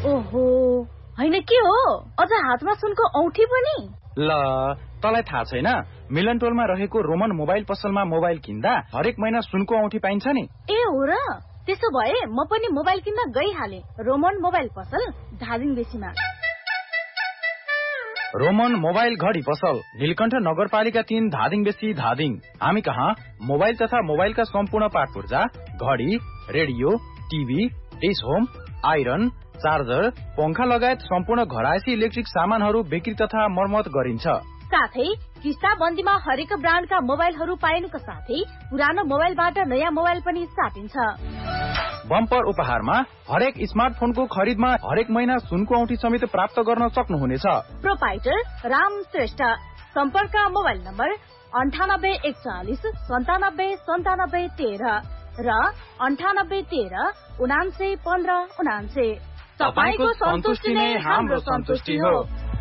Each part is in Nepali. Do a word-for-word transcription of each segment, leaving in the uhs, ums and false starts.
ओहो हैन के हो अझ हातमा सुनको औठी पनि ल तलाई थाहा छैन मिलन टोलमा रहेको रोमन मोबाइल पसलमा मोबाइल किन्दा हरेक महिना सुनको औठी पाइन्छ नि ए हो र त्यसो भए म पनि मोबाइल किन्न गइहाले रोमन मोबाइल पसल धादिङ बेसीमा रोमन मोबाइल घडी पसल नीलकण्ठ नगरपालिका तीन धादिङ बेसी धादिङ हामी कहाँ मोबाइल तथा मोबाइलका सम्पूर्ण पार्ट पूर्जा घडी radio TV dish home iron charger पंखा लगायत सम्पूर्ण घरायसी इलेक्ट्रिक सामानहरू बिक्री तथा मर्मत गरिन्छ साथै किस्ता बन्दीमा हरेक ब्रान्डका मोबाइलहरू पाइनुका साथै पुरानो मोबाइलबाट नयाँ मोबाइल पनि साटिन्छ बम्पर उपहारमा हरेक स्मार्टफोनको खरिदमा हरेक महिना सुनको औठी समेत प्राप्त गर्न सक्नुहुनेछ प्रोपाइटर राम श्रेष्ठ सम्पर्क मोबाइल नम्बर अन्ठानब्बे एकचालिस सन्तानब्बे सन्तानब्बे तेह्र र अन्ठानब्बे तेह्र उनान्से पन्ध्र उनान्से तपाईको सन्तुष्टि नै हाम्रो सन्तुष्टि हो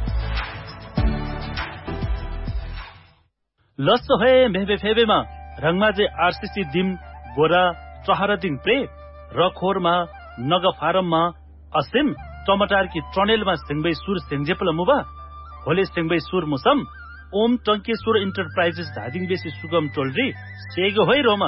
लस्सो है मेहबे फेबेमा रंगमाजे आरसीसी दिम गोरा चहरा दिङ प्रे रखोरमा नग फारममा असिम टमाटर की ट्रनेलमा सिंगबै सुर सेंजेपल मुबा होले सिंगबै सुर मुसम ओम टंकेश्वर इन्टरप्राइजेस धादिङ बेसी सुगम टोलरी सेगो होइ रोमा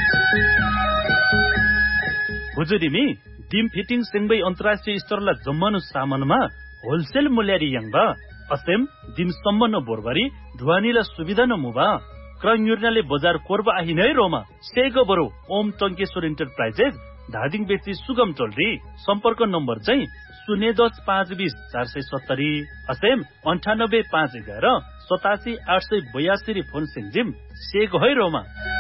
हुजुरिमी दिम फिटिङ सिंगबै अन्तर्राष्ट्रिय स्तरला जम्मनु सामानमा होलसेल मूल्यरी यंगबा असेम दिम सम्मन बोरबरी ढुवानीला सुविधा न मुबा क्रन्युर्नाले बजार कोरबा आहिनै रोमा सेगो बरो ओम टंकेश्वर इन्टरप्राइजेस धादिङ बेसी सुगम टोलरी सम्पर्क नम्बर चाहिँ शून्य दस पाँच बीस चार सय सत्तरी असेम अन्ठानब्बे पाँच एघार सतासी आठ सय बयासी फोन सिंजिम सेगो है रोमा